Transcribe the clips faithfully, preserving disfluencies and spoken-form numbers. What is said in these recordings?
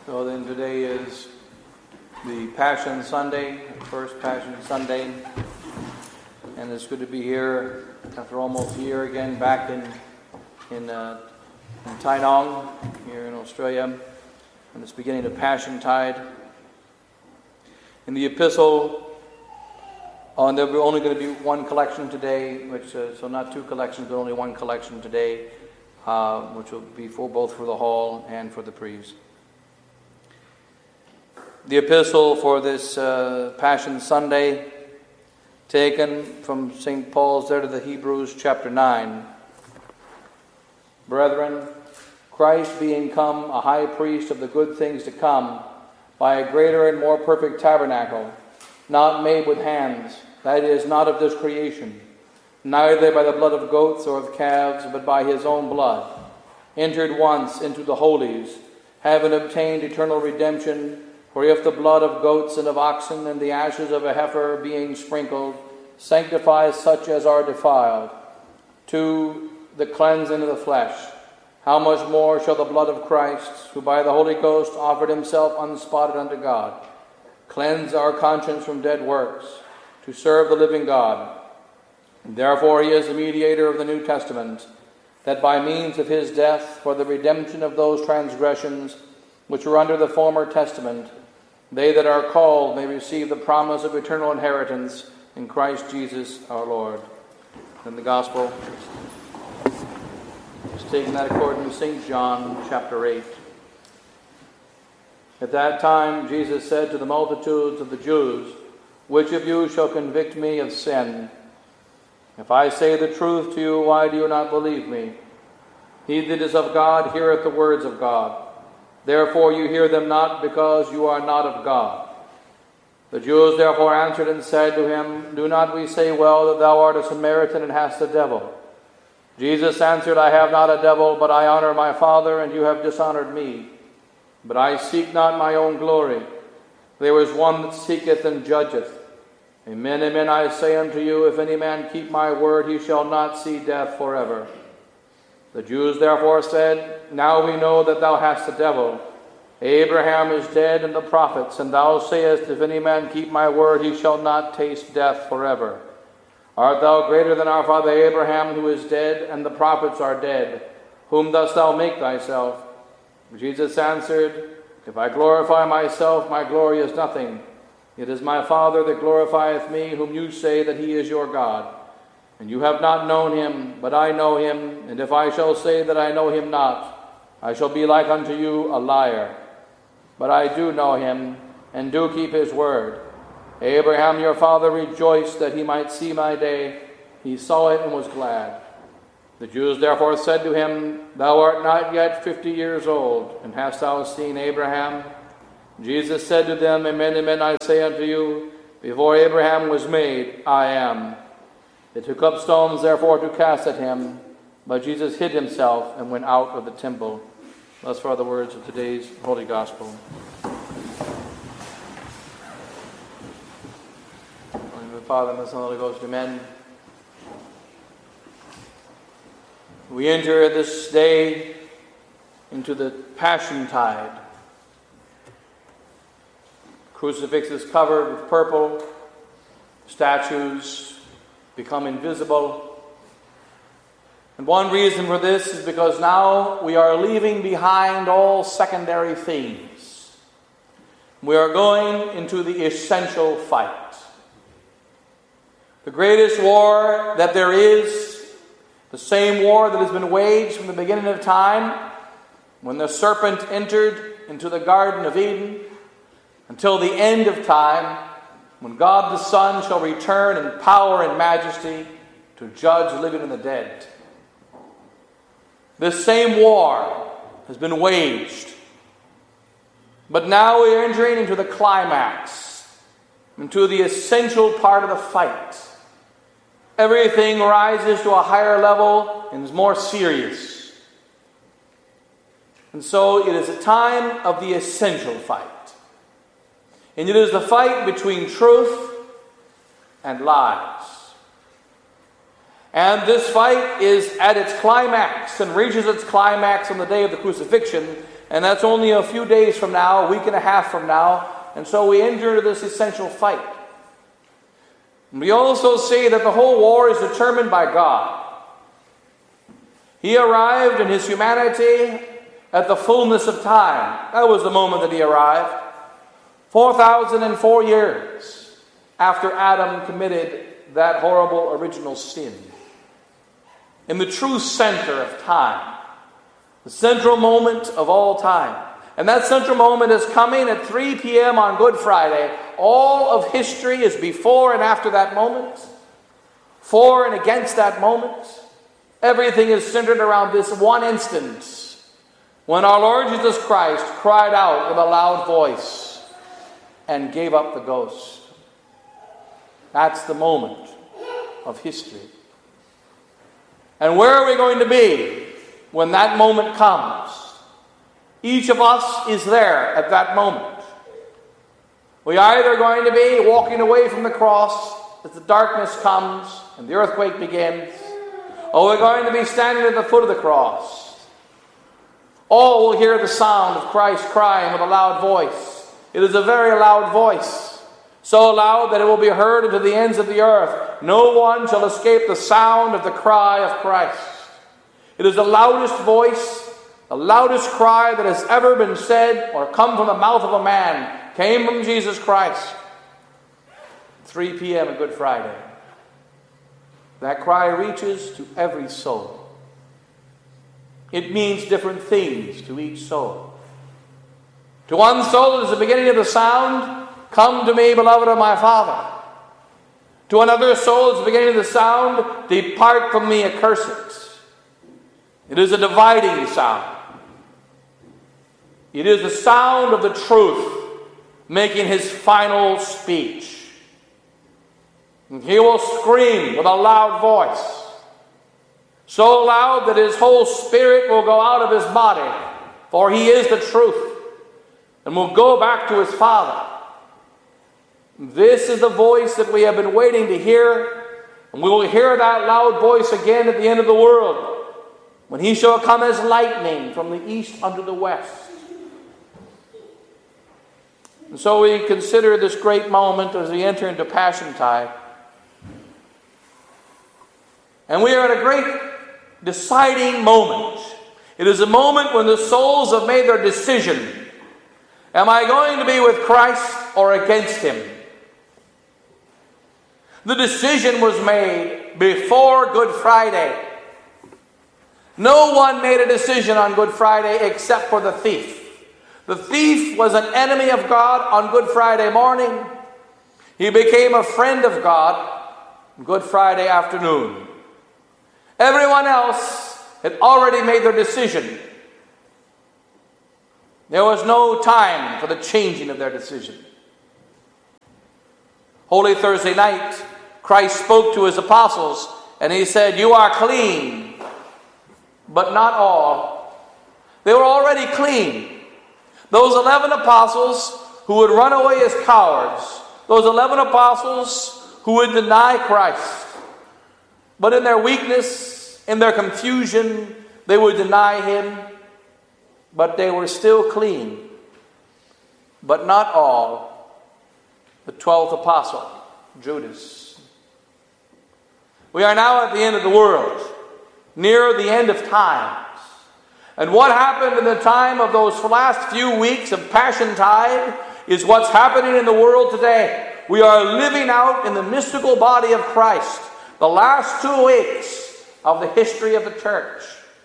So then today is the Passion Sunday, first Passion Sunday, and it's good to be here after almost a year again back in in, uh, in Tynong here in Australia, and it's beginning of Passion Tide. In the epistle, oh, and there'll be only going to be one collection today, which uh, so not two collections, but only one collection today, uh, which will be for both for the hall and for the priest. The epistle for this uh, Passion Sunday, taken from Saint Paul's letter to the Hebrews, chapter nine. Brethren, Christ being come a high priest of the good things to come, by a greater and more perfect tabernacle, not made with hands, that is, not of this creation, neither by the blood of goats or of calves, but by his own blood, entered once into the holies, having obtained eternal redemption. For if the blood of goats and of oxen and the ashes of a heifer being sprinkled sanctifies such as are defiled to the cleansing of the flesh, how much more shall the blood of Christ, who by the Holy Ghost offered himself unspotted unto God, cleanse our conscience from dead works, to serve the living God? And therefore he is the mediator of the New Testament, that by means of his death, for the redemption of those transgressions which were under the former testament, they that are called may receive the promise of eternal inheritance in Christ Jesus our Lord. And the Gospel is taken that according to Saint John chapter eight. At that time Jesus said to the multitudes of the Jews, Which of you shall convict me of sin? If I say the truth to you, why do you not believe me? He that is of God heareth the words of God. Therefore you hear them not, because you are not of God. The Jews therefore answered and said to him, Do not we say well that thou art a Samaritan and hast a devil? Jesus answered, I have not a devil, but I honor my Father, and you have dishonored me. But I seek not my own glory. There is one that seeketh and judgeth. Amen, amen, I say unto you, if any man keep my word, he shall not see death forever. The Jews therefore said, Now we know that thou hast a devil. Abraham is dead, and the prophets, and thou sayest, If any man keep my word, he shall not taste death forever. Art thou greater than our father Abraham, who is dead, and the prophets are dead? Whom dost thou make thyself? Jesus answered, If I glorify myself, my glory is nothing. It is my Father that glorifieth me, whom you say that he is your God. And you have not known him, but I know him, and if I shall say that I know him not, I shall be like unto you, a liar. But I do know him, and do keep his word. Abraham your father rejoiced that he might see my day. He saw it and was glad. The Jews therefore said to him, Thou art not yet fifty years old, and hast thou seen Abraham? Jesus said to them, Amen, amen, I say unto you, before Abraham was made, I am. They took up stones, therefore, to cast at him. But Jesus hid himself and went out of the temple. Thus far the words of today's Holy Gospel. In the name of the Father, and the Son, and the Holy Ghost, amen. We enter this day into the Passion Tide. Crucifix is covered with purple. Statues become invisible. And one reason for this is because now we are leaving behind all secondary themes. We are going into the essential fight. The greatest war that there is, the same war that has been waged from the beginning of time, when the serpent entered into the Garden of Eden, until the end of time, when God the Son shall return in power and majesty to judge the living and the dead. This same war has been waged. But now we are entering into the climax, into the essential part of the fight. Everything rises to a higher level and is more serious. And so it is a time of the essential fight. And it is the fight between truth and lies. And this fight is at its climax and reaches its climax on the day of the crucifixion. And that's only a few days from now, a week and a half from now. And so we enter this essential fight. We also see that the whole war is determined by God. He arrived in his humanity at the fullness of time. That was the moment that he arrived. four thousand four years after Adam committed that horrible original sin. In the true center of time. The central moment of all time. And that central moment is coming at three p.m. on Good Friday. All of history is before and after that moment. For and against that moment. Everything is centered around this one instance when our Lord Jesus Christ cried out with a loud voice and gave up the ghost. That's the moment of history. And where are we going to be when that moment comes? Each of us is there at that moment. We are either going to be walking away from the cross as the darkness comes and the earthquake begins, or we're going to be standing at the foot of the cross. All will hear the sound of Christ crying with a loud voice. It is a very loud voice, so loud that it will be heard into the ends of the earth. No one shall escape the sound of the cry of Christ. It is the loudest voice, the loudest cry that has ever been said or come from the mouth of a man came from Jesus Christ. three p.m. on Good Friday. That cry reaches to every soul. It means different things to each soul. To one soul, it is the beginning of the sound, "Come to me, beloved of my Father." To another soul, it's the beginning of the sound, "Depart from me, accursed." It is a dividing sound. It is the sound of the truth making his final speech. And he will scream with a loud voice, so loud that his whole spirit will go out of his body, for he is the truth, and will go back to his Father. This is the voice that we have been waiting to hear, and we will hear that loud voice again at the end of the world, when he shall come as lightning from the east unto the west. And so we consider this great moment as we enter into Passiontide. And we are at a great deciding moment. It is a moment when the souls have made their decision. Am I going to be with Christ or against him? The decision was made before Good Friday. No one made a decision on Good Friday except for the thief. The thief was an enemy of God on Good Friday morning. He became a friend of God on Good Friday afternoon. Everyone else had already made their decision. There was no time for the changing of their decision. Holy Thursday night, Christ spoke to his apostles and he said, "You are clean, but not all." They were already clean. Those eleven apostles who would run away as cowards. Those eleven apostles who would deny Christ. But in their weakness, in their confusion, they would deny him. But they were still clean. But not all. The twelfth apostle, Judas. We are now at the end of the world. Near the end of time. And what happened in the time of those last few weeks of Passiontide is what's happening in the world today. We are living out in the mystical body of Christ the last two weeks of the history of the church.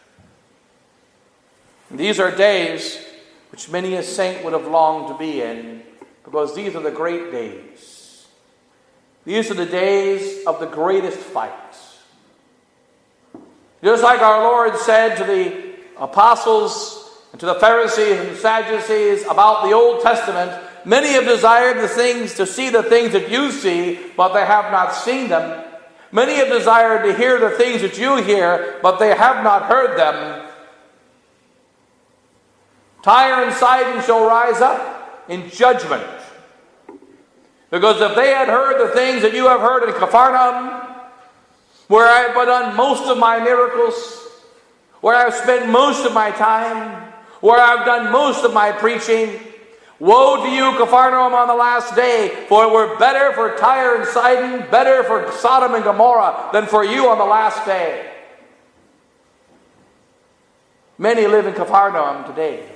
And these are days which many a saint would have longed to be in, because these are the great days. These are the days of the greatest fights. Just like our Lord said to the apostles and to the Pharisees and Sadducees about the Old Testament, many have desired the things to see the things that you see, but they have not seen them. Many have desired to hear the things that you hear, but they have not heard them. Tyre and Sidon shall rise up in judgment. Because if they had heard the things that you have heard in Capharnaum, where I've done most of my miracles, where I've spent most of my time, where I've done most of my preaching. Woe to you, Capharnaum, on the last day, for it were better for Tyre and Sidon, better for Sodom and Gomorrah, than for you on the last day. Many live in Capharnaum today.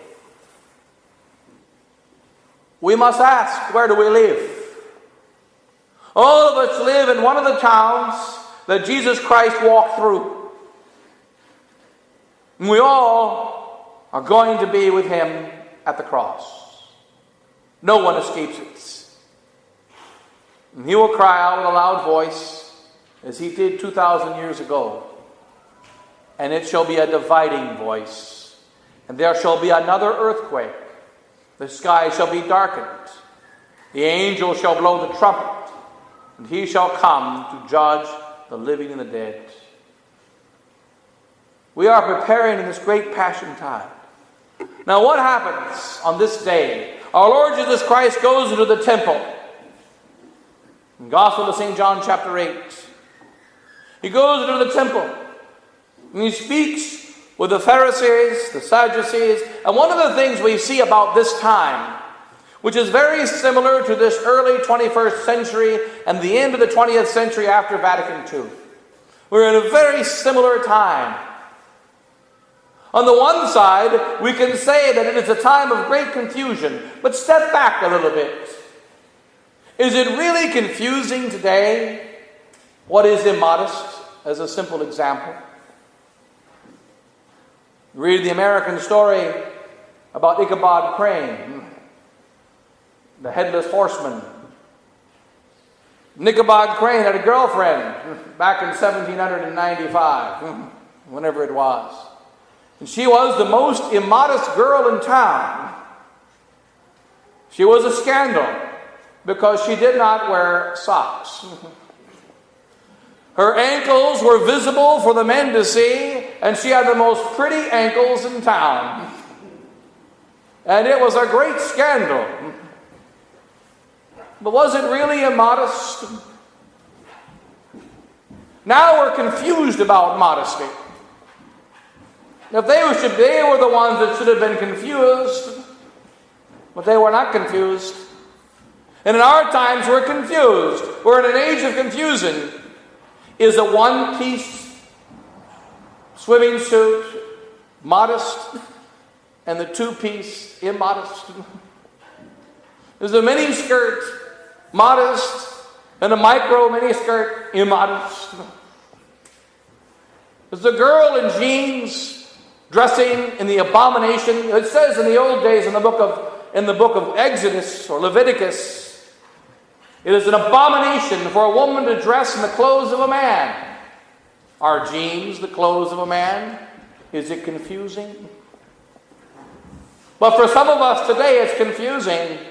We must ask, where do we live? All of us live in one of the towns that Jesus Christ walked through. And we all are going to be with him at the cross. No one escapes it. And he will cry out with a loud voice, as he did two thousand years ago. And it shall be a dividing voice. And there shall be another earthquake. The sky shall be darkened. The angel shall blow the trumpet. And he shall come to judge the living and the dead. We are preparing in this great passion tide. Now what happens on this day? Our Lord Jesus Christ goes into the temple. In the Gospel of Saint John chapter eight. He goes into the temple. And he speaks with the Pharisees, the Sadducees. And one of the things we see about this time, which is very similar to this early twenty-first century and the end of the twentieth century after Vatican Two. We're in a very similar time. On the one side, we can say that it is a time of great confusion. But step back a little bit. Is it really confusing today what is immodest, as a simple example? Read the American story about Ichabod Crane, the headless horseman. Ichabod Crane had a girlfriend back in seventeen ninety-five, whenever it was. And she was the most immodest girl in town. She was a scandal because she did not wear socks. Her ankles were visible for the men to see, and she had the most pretty ankles in town. And it was a great scandal. But was it really immodest? Now we're confused about modesty. If they were, they were the ones that should have been confused, but they were not confused. And in our times, we're confused. We're in an age of confusion. Is a one-piece swimming suit modest, and the two-piece immodest? Is a miniskirt modest, and a micro miniskirt immodest? Is the girl in jeans dressing in the abomination? It says in the old days in the book of in the book of Exodus or Leviticus, it is an abomination for a woman to dress in the clothes of a man. Are jeans the clothes of a man? Is it confusing? But for some of us today, it's confusing